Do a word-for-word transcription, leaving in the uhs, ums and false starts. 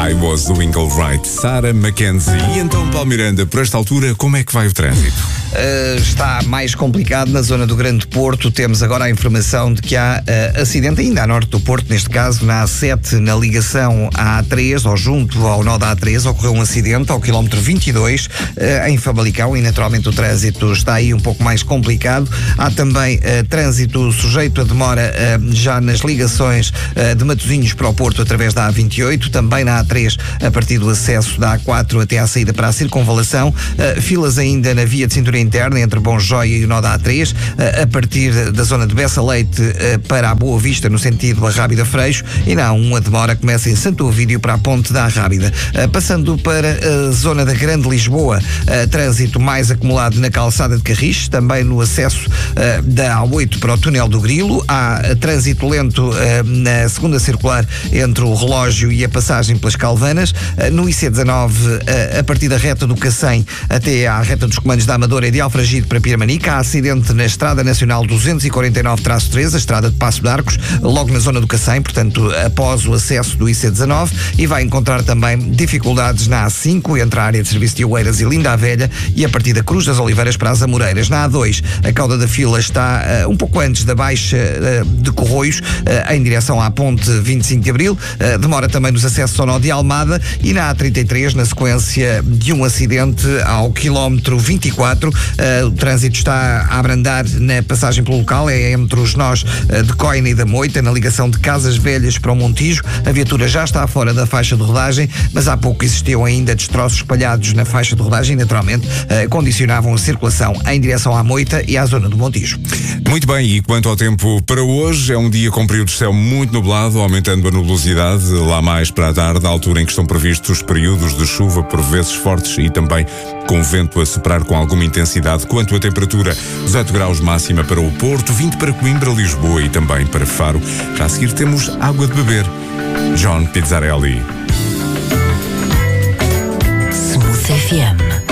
I was doing all right. Sarah Mackenzie. E então, Paulo Miranda, por esta altura, como é que vai o trânsito? Uh, está mais complicado na zona do Grande Porto. Temos agora a informação de que há uh, acidente ainda a norte do Porto, neste caso na A sete, na ligação à A três, ou junto ao nó da A três, ocorreu um acidente ao quilómetro vinte e dois, uh, em Famalicão, e naturalmente o trânsito está aí um pouco mais complicado. Há também uh, trânsito sujeito a demora uh, já nas ligações uh, de Matosinhos para o Porto através da A vinte e oito, também na A três a partir do acesso da A quatro até à saída para a circunvalação, uh, filas ainda na via de cintura interna entre Bom Joia e o nó da A três, uh, a partir da zona de Bessa Leite uh, para a Boa Vista no sentido Arrábida Freixo, e não, uma demora começa em Santo Ovídio para a ponte da Arrábida. Uh, passando para a zona da Grande Lisboa, uh, trânsito mais acumulado na calçada de Carris, também no acesso uh, da A oito para o túnel do Grilo. Há uh, trânsito lento uh, na segunda circular entre o Relógio e a passagem pelas Calvanas. Uh, no I C dezanove, uh, a partir da reta do Cacém até à reta dos comandos da Amadora e de Alfragide para Pirmanica. Há acidente na Estrada Nacional duzentos e quarenta e nove traço três, a estrada de Passo de Arcos, logo na zona do Cacém, portanto, após o acesso do I C dezanove, e vai encontrar também dificuldades na A cinco, entre a área de serviço de Oeiras e Linda a Velha, e a partir da Cruz das Oliveiras para as Amoreiras. Na A dois, a cauda da fila está uh, um pouco antes da Baixa uh, de Corroios, uh, em direção à ponte vinte e cinco de Abril. Uh, demora também nos acessos ao nó de Almada, e na A trinta e três, na sequência de um acidente ao quilómetro vinte e quatro, uh, o trânsito está a abrandar na passagem pelo local, é entre os nós uh, de Coina e da Moita, na ligação de Casas Velhas para o Montijo. A viatura já está fora da faixa de rodagem, mas há pouco existiam ainda destroços espalhados na faixa de rodagem, naturalmente uh, condicionavam a circulação em direção à Moita e à zona do Montijo. Muito bem, e quanto ao tempo para hoje, é um dia com períodos de céu muito nublado, aumentando a nubosidade lá mais para a tarde, à altura em que estão previstos períodos de chuva, por vezes fortes, e também com vento a soprar com alguma intensidade. Quanto à temperatura, dezoito graus máxima para o Porto, vinte para Coimbra, Lisboa e também para Faro. Já a seguir temos água de beber. John Pizzarelli. Smooth F M.